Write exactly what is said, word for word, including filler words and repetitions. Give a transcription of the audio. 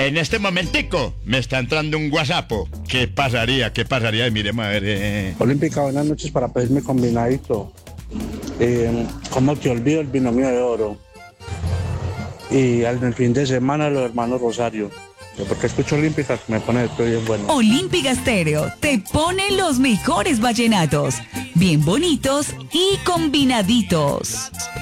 En este momentico me está entrando un WhatsApp. ¿Qué pasaría? ¿Qué pasaría? Miremos a ver. Eh. Olímpica, buenas noches para pedirme combinadito. Eh, ¿Cómo te olvido el binomio de oro? Y al el fin de semana los hermanos Rosario. Porque escucho Olímpica, me pone el pie bien bueno. Olímpica Estéreo te pone los mejores vallenatos, bien bonitos y combinaditos.